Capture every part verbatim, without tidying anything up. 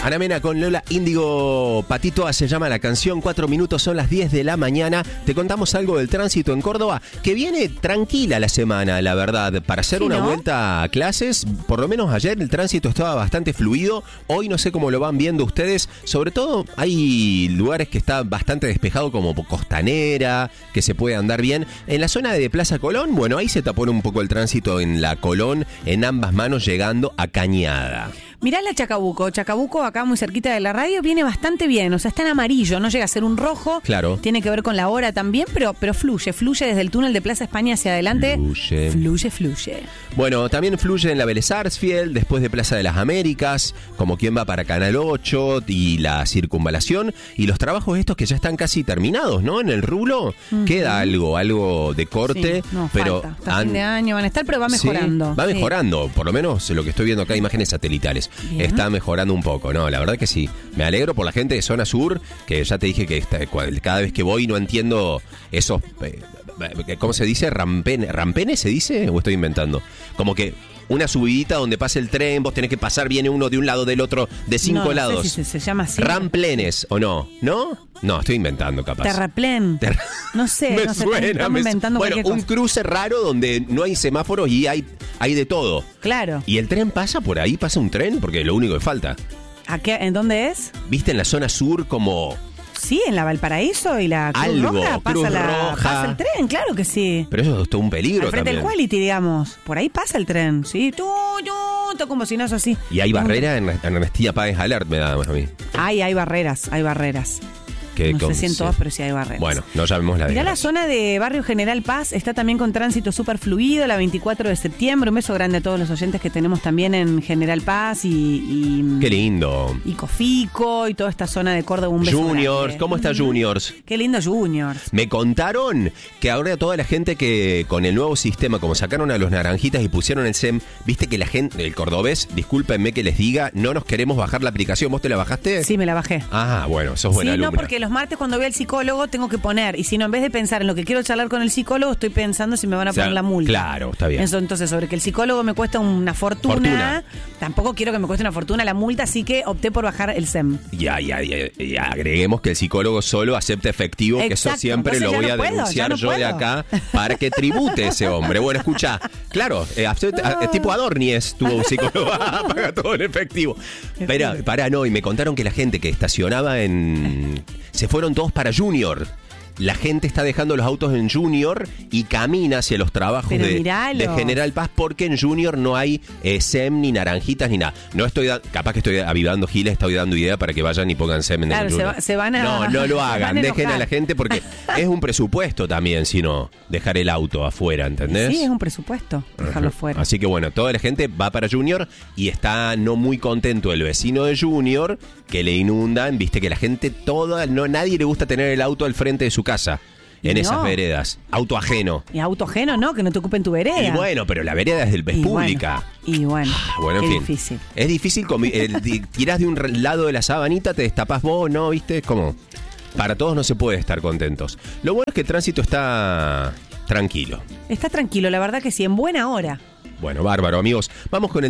Ana Mena con Lola Índigo Patito, se llama la canción. Cuatro minutos, son las diez de la mañana. Te contamos algo del tránsito en Córdoba, que viene tranquila la semana, la verdad. Para hacer ¿Sí, una no? vuelta a clases, por lo menos ayer el tránsito estaba bastante fluido. Hoy no sé cómo lo van viendo ustedes. Sobre todo hay lugares que está bastante despejado, como Costanera, que se puede andar bien. En la zona de Plaza Colón, bueno, ahí se tapó un poco el tránsito en la Colón, en ambas manos, llegando a Cañada. Mirá la Chacabuco. Chacabuco, acá muy cerquita de la radio, viene bastante bien. O sea, está en amarillo, no llega a ser un rojo. Claro. Tiene que ver con la hora también, pero, pero fluye, fluye desde el túnel de Plaza España hacia adelante. Fluye. Fluye, fluye. Bueno, también fluye en la Vélez Sarsfield, después de Plaza de las Américas, como quien va para Canal ocho y la circunvalación. Y los trabajos estos que ya están casi terminados, ¿no? En el rulo uh-huh. queda algo, algo de corte. Sí, no, pero falta. Hasta han... fin de año van a estar, pero va mejorando. Sí, va sí. mejorando, por lo menos lo que estoy viendo acá, imágenes satelitales. Bien. Está mejorando un poco, ¿no? La verdad que sí. Me alegro por la gente de Zona Sur, que ya te dije que está, cada vez que voy no entiendo esos... Eh, ¿cómo se dice? ¿Rampene? ¿Rampene se dice? ¿O estoy inventando? Como que una subidita donde pasa el tren, vos tenés que pasar, viene uno de un lado del otro, de cinco no, no lados. Sé si se, se llama así. Ramplenes, ¿o no? ¿No? No, estoy inventando, capaz. Terraplen. Ter... No sé, me no sé, suena, estamos me inventando Bueno, cualquier un cosa. cruce raro donde no hay semáforos y hay, hay de todo. Claro. ¿Y el tren pasa por ahí? ¿Pasa un tren? Porque es lo único que falta. ¿A qué, ¿En dónde es? ¿Viste en la zona sur como...? Sí, en la Valparaíso y la Cruz Algo, Roja pasa, Cruz la, Roja. pasa el tren, claro que sí. Pero eso es todo un peligro Al frente también. del Quality, digamos. Por ahí pasa el tren, ¿sí? Tú, tú, tú, como si no es así. Y hay barreras en, en Ernestina Páez Alert, me da a mí. Ay, hay barreras, hay barreras. Que no con, sé si en sí. todas, pero sí hay barreras. Bueno, no llamemos la Mirá de la zona de Barrio General Paz, está también con tránsito súper fluido, la veinticuatro de septiembre. Un beso grande a todos los oyentes que tenemos también en General Paz y... y Qué lindo. Y Cofico y toda esta zona de Córdoba. Un beso Juniors, grande. ¿cómo está Juniors? Qué lindo Juniors. Me contaron que ahora toda la gente que con el nuevo sistema, como sacaron a los naranjitas y pusieron el S E M, viste que la gente, el cordobés, discúlpenme que les diga, no nos queremos bajar la aplicación. ¿Vos te la bajaste? Sí, me la bajé. Ah, bueno, sos buena Sí, alumna. no, porque los martes cuando voy al psicólogo tengo que poner, y si no, en vez de pensar en lo que quiero charlar con el psicólogo, estoy pensando si me van a o sea, poner la multa. Claro, está bien. Eso, entonces, sobre que el psicólogo me cuesta una fortuna, Fortuna. tampoco quiero que me cueste una fortuna la multa, así que opté por bajar el S E M. Ya, ya, ya, ya, agreguemos que el psicólogo solo acepta efectivo, Exacto, que eso siempre entonces lo voy no a puedo, denunciar no yo puedo. de acá para que tribute ese hombre. Bueno, escucha, claro, eh, acepta, eh, tipo Adornies tuvo un psicólogo, paga todo en efectivo. Pero, para, no, y me contaron que la gente que estacionaba en... se fueron todos para Junior. La gente está dejando los autos en Junior y camina hacia los trabajos de, de General Paz, porque en Junior no hay eh, S E M ni naranjitas ni nada. No estoy da- capaz que estoy avivando giles, estoy dando idea para que vayan y pongan S E M en Claro, el se, Junior. va, se van a... No, no lo hagan, a dejen a enojar. la gente, porque es un presupuesto también, si no, dejar el auto afuera, ¿entendés? Sí, es un presupuesto, dejarlo Ajá. fuera. Así que bueno, toda la gente va para Junior y está no muy contento el vecino de Junior, que le inundan, viste que la gente toda, no, nadie le gusta tener el auto al frente de su casa. En No. esas veredas. Auto ajeno. Y auto ajeno, ¿no? Que no te ocupen tu vereda. Y bueno, pero la vereda es, del, es Y pública. Bueno, y bueno, Bueno, en qué fin. difícil. Es difícil, comi- el, di- tirás de un re- lado de la sabanita, te destapás vos, ¿no? ¿Viste? Es como... Para todos no se puede estar contentos. Lo bueno es que el tránsito está tranquilo. Está tranquilo, la verdad que sí, en buena hora. Bueno, bárbaro, amigos. Vamos con el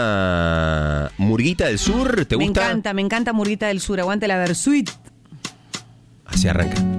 tema Murguita del Sur. ¿Te me gusta? Me encanta, me encanta Murguita del Sur. Aguante la Versuit. Así arranca.